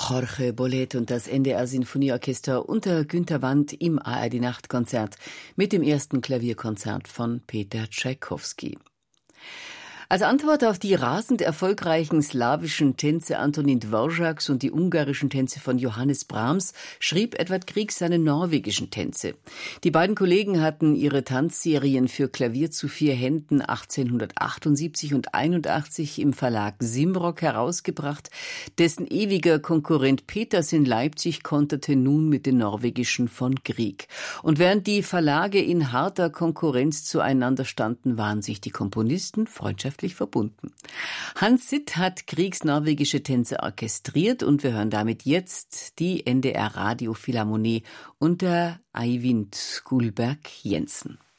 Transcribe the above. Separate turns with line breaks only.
Jorge Bolet und das NDR Sinfonieorchester unter Günter Wandt im ARD Nachtkonzert mit dem ersten Klavierkonzert von Peter Tschaikowski. Als Antwort auf die rasend erfolgreichen slawischen Tänze Antonín Dvořáks und die ungarischen Tänze von Johannes Brahms schrieb Edvard Grieg seine norwegischen Tänze. Die beiden Kollegen hatten ihre Tanzserien für Klavier zu 4 Händen 1878 und 81 im Verlag Simrock herausgebracht. Dessen ewiger Konkurrent Peters in Leipzig konterte nun mit den norwegischen von Grieg. Und während die Verlage in harter Konkurrenz zueinander standen, waren sich die Komponisten freundschaftlich verbunden. Hans Sitt hat Griegs norwegische Tänze orchestriert und wir hören damit jetzt die NDR Radiophilharmonie unter Eivind Gullberg Jensen.